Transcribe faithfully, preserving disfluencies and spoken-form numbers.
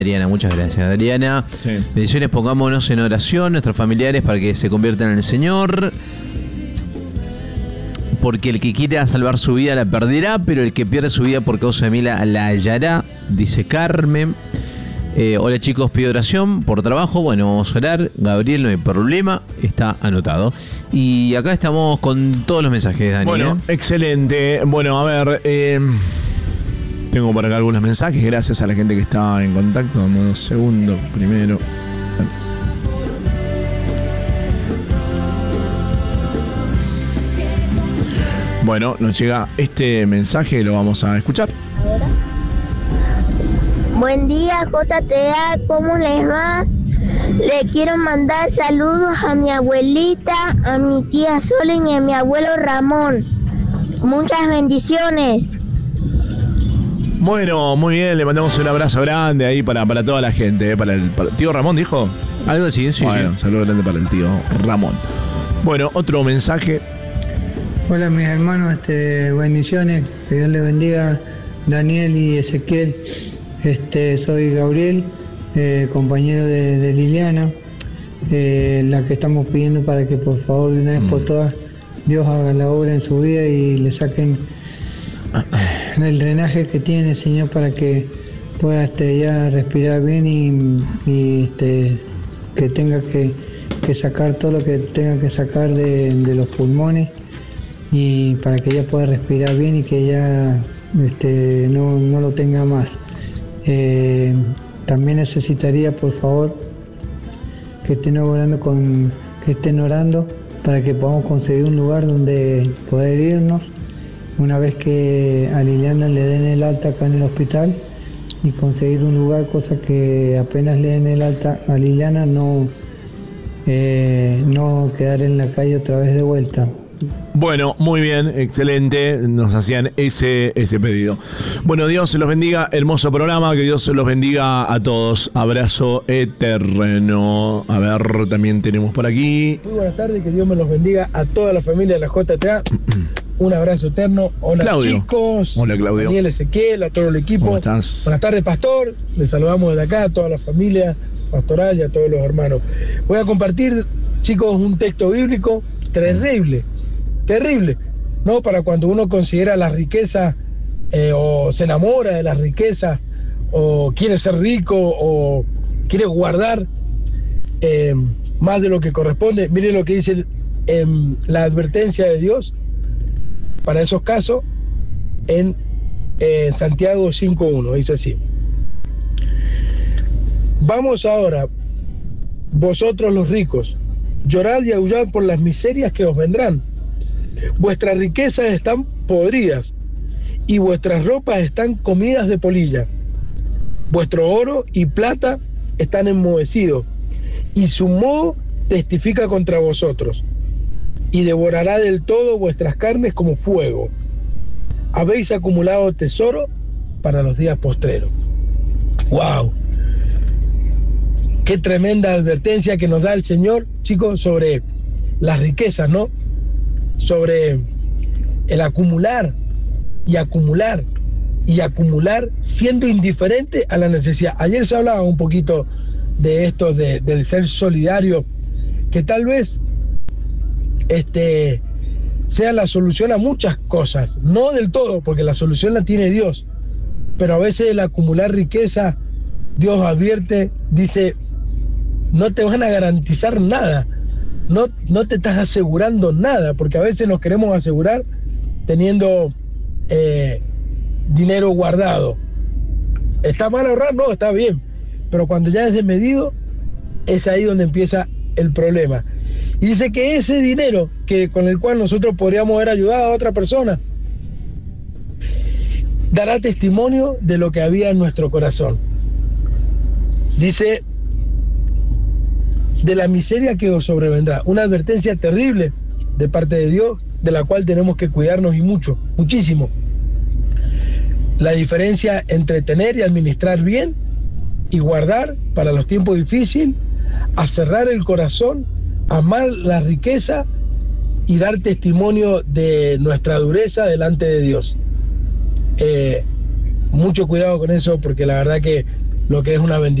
Adriana, muchas gracias, Adriana. Sí. Bendiciones, pongámonos en oración, nuestros familiares, para que se conviertan en el Señor. Porque el que quiera salvar su vida la perderá, pero el que pierde su vida por causa de mí la, la hallará, dice Carmen. Eh, hola chicos, pido oración por trabajo. Bueno, vamos a orar. Gabriel, no hay problema, está anotado. Y acá estamos con todos los mensajes, Dani. Bueno, ¿eh? Excelente. Bueno, a ver, eh, tengo por acá algunos mensajes. Gracias a la gente que está en contacto. Dame dos segundos primero. Bueno, nos llega este mensaje, lo vamos a escuchar. Buen día, J T A, ¿cómo les va? Le quiero mandar saludos a mi abuelita, a mi tía Solen y a mi abuelo Ramón. Muchas bendiciones. Bueno, muy bien, le mandamos un abrazo grande ahí para, para toda la gente. ¿eh? Para el para, tío Ramón, ¿dijo? Algo así, sí, bueno, sí. Saludo grande para el tío Ramón. Bueno, otro mensaje. Hola mis hermanos, este, bendiciones, que Dios les bendiga, Daniel y Ezequiel. Este, soy Gabriel, eh, compañero de, de Liliana, eh, la que estamos pidiendo para que por favor de una vez por todas Dios haga la obra en su vida y le saquen el drenaje que tiene, Señor, para que pueda este, ya respirar bien y, y este, que tenga que, que sacar todo lo que tenga que sacar de, de los pulmones, y para que ella pueda respirar bien y que ella este, no, no lo tenga más. Eh, también necesitaría, por favor, que estén orando con, que estén orando para que podamos conseguir un lugar donde poder irnos una vez que a Liliana le den el alta acá en el hospital, y conseguir un lugar, cosa que apenas le den el alta a Liliana no, eh, no quedar en la calle otra vez de vuelta. Bueno, muy bien, excelente. Nos hacían ese, ese pedido. Bueno, Dios los bendiga. Hermoso programa. Que Dios los bendiga a todos. Abrazo eterno. A ver, también tenemos por aquí. Muy buenas tardes. Que Dios me los bendiga a toda la familia de la J T A. Un abrazo eterno. Hola, Claudio. Chicos. Hola, Claudio. Daniel, Ezequiel, a todo el equipo. ¿Cómo estás? Buenas tardes, Pastor. Les saludamos desde acá a toda la familia pastoral y a todos los hermanos. Voy a compartir, chicos, un texto bíblico terrible. Terrible, ¿no? Para cuando uno considera la riqueza eh, o se enamora de la riqueza o quiere ser rico o quiere guardar eh, más de lo que corresponde. Miren lo que dice eh, la advertencia de Dios para esos casos en eh, Santiago cinco uno. Dice así: vamos ahora, vosotros los ricos, llorad y aullad por las miserias que os vendrán. Vuestras riquezas están podridas y vuestras ropas están comidas de polilla. Vuestro oro y plata están enmohecidos, y su moho testifica contra vosotros, y devorará del todo vuestras carnes como fuego. Habéis acumulado tesoro para los días postreros. ¡Wow! Qué tremenda advertencia que nos da el Señor, chicos, sobre las riquezas, ¿no? Sobre el acumular y acumular y acumular siendo indiferente a la necesidad. Ayer se hablaba un poquito de esto, de, del ser solidario, que tal vez este, sea la solución a muchas cosas, no del todo, porque la solución la tiene Dios, pero a veces el acumular riqueza, Dios advierte, dice, no te van a garantizar nada. No, no te estás asegurando nada, porque a veces nos queremos asegurar teniendo eh, dinero guardado. ¿Está mal ahorrar? No, está bien. Pero cuando ya es desmedido, es ahí donde empieza el problema. Y dice que ese dinero que, con el cual nosotros podríamos haber ayudado a otra persona, dará testimonio de lo que había en nuestro corazón. Dice, de la miseria que os sobrevendrá. Una advertencia terrible de parte de Dios, de la cual tenemos que cuidarnos y mucho, muchísimo. La diferencia entre tener y administrar bien y guardar para los tiempos difíciles, a cerrar el corazón, amar la riqueza y dar testimonio de nuestra dureza delante de Dios. Eh, mucho cuidado con eso, porque la verdad que lo que es una bendición.